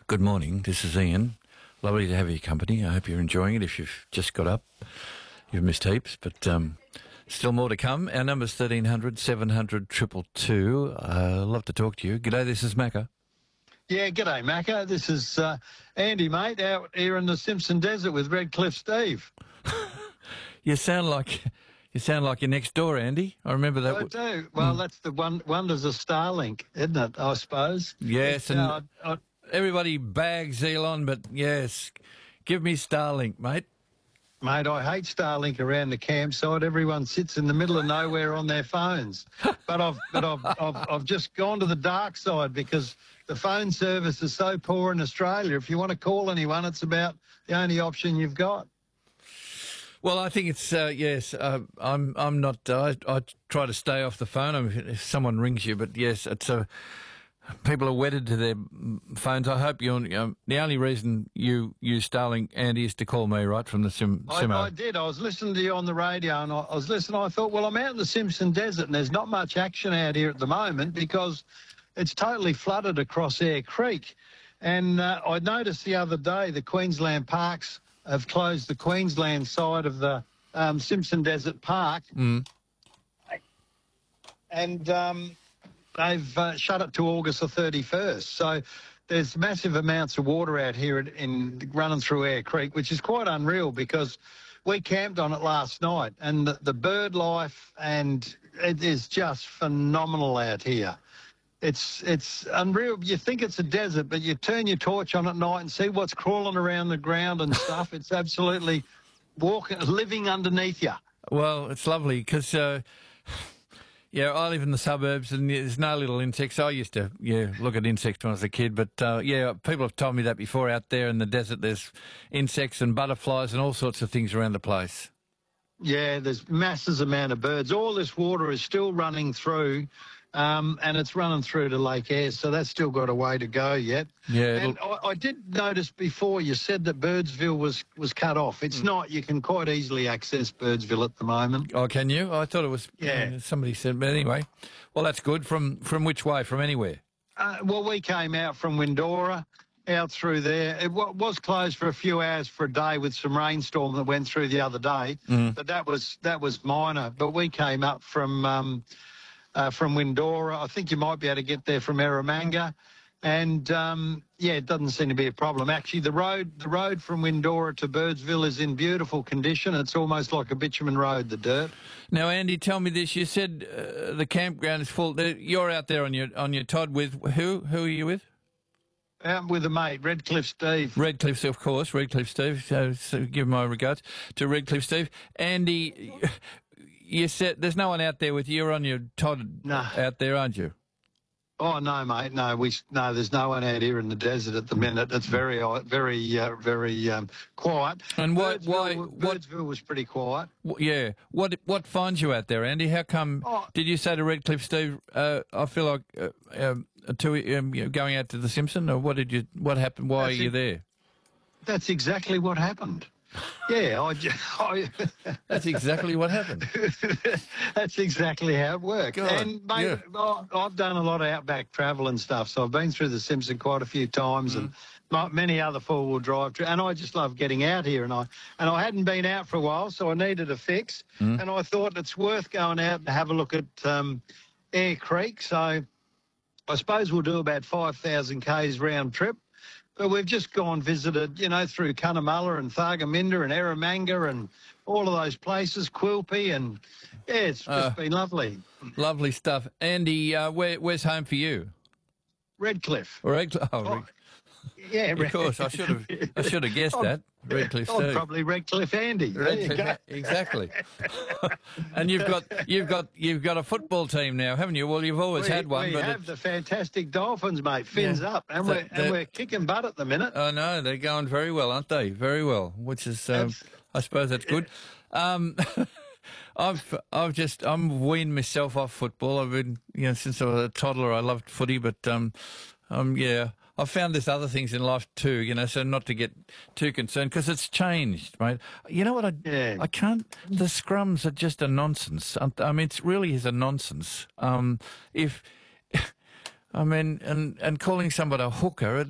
Good morning, this is Ian. Lovely to have your company. I hope you're enjoying it. If you've just got up, you've missed heaps, but still more to come. Our number's 1300 700 222. Love to talk to you. G'day, this is Macca. Yeah, g'day, Macca. This is Andy, mate, out here in the Simpson Desert with Redcliffe Steve. You sound like you're next door, Andy. I remember that. I do. Well, that's the wonders of Starlink, isn't it, I suppose? Yes, and everybody bags Elon, but yes, give me Starlink, mate. Mate, I hate Starlink around the campsite. Everyone sits in the middle of nowhere on their phones. But I've just gone to the dark side because the phone service is so poor in Australia. If you want to call anyone, it's about the only option you've got. Well, I think it's yes. I'm not. I try to stay off the phone if someone rings you. But yes, it's people are wedded to their phones. I hope you're. The only reason you use Starlink, Andy, is to call me, right, from the Simo. I did. I was listening to you on the radio, and I was listening. I thought, well, I'm out in the Simpson Desert, and there's not much action out here at the moment because it's totally flooded across Eyre Creek. And I noticed the other day the Queensland Parks have closed the Queensland side of the Simpson Desert Park. And they've shut it to August the 31st. So there's massive amounts of water out here running through Eyre Creek, which is quite unreal because we camped on it last night, and the bird life, and it is just phenomenal out here. It's unreal. You think it's a desert, but you turn your torch on at night and see what's crawling around the ground and stuff. It's absolutely living underneath you. Well, it's lovely because, yeah, I live in the suburbs and there's no little insects. I used to, look at insects when I was a kid, but, people have told me that before. Out there in the desert, there's insects and butterflies and all sorts of things around the place. Yeah, there's masses amount of birds. All this water is still running through. And it's running through to Lake Eyre, so that's still got a way to go yet. Yeah, and I did notice before you said that Birdsville was cut off. It's not. You can quite easily access Birdsville at the moment. Oh, can you? I thought it was. Yeah. Somebody said, but anyway. Well, that's good. From which way? From anywhere? Well, we came out from Windora, out through there. It was closed for a few hours for a day with some rainstorm that went through the other day, but that was minor. But we came up from Windora. I think you might be able to get there from Eromanga. And, it doesn't seem to be a problem. Actually, the road from Windora to Birdsville is in beautiful condition. It's almost like a bitumen road, the dirt. Now, Andy, tell me this. You said the campground is full. You're out there on your Todd with who? Who are you with? Out with a mate, Redcliffe Steve. Redcliffe, of course, Redcliffe Steve. So give my regards to Redcliffe Steve. Andy, you said there's no one out there with you. You're on your Todd out there, aren't you? Oh, no, mate. No, there's no one out here in the desert at the minute. It's very quiet. And Birdsville was pretty quiet. Yeah. What finds you out there, Andy? How come? Did you say to Redcliffe Steve, I feel like going out to the Simpson, or what happened? Why are you there? That's exactly what happened. Yeah, That's exactly what happened. That's exactly how it worked. God, and, mate, I've done a lot of outback travel and stuff, so I've been through the Simpson quite a few times and many other four-wheel drive, and I just love getting out here. And I hadn't been out for a while, so I needed a fix, and I thought it's worth going out and have a look at Eyre Creek. So I suppose we'll do about 5,000 k's round trip. But we've just visited, through Cunnamulla and Thargomindah and Eromanga and all of those places, Quilpie, and, it's just been lovely. Lovely stuff. Andy, where's home for you? Redcliffe. Yeah, of course. I should have guessed that. Redcliffe Steve. Probably Redcliffe Andy. Exactly. And you've got a football team now, haven't you? Well, you've always had one. We have the fantastic Dolphins, mate. Fins up, and we're kicking butt at the minute. I know they're going very well, aren't they? Very well, which is I suppose that's good. I'm weaned myself off football. I've been since I was a toddler. I loved footy, but I've found there's other things in life too, so not to get too concerned because it's changed, mate. You know what? I can't. The scrums are just a nonsense. I mean, it really is a nonsense. And calling somebody a hooker.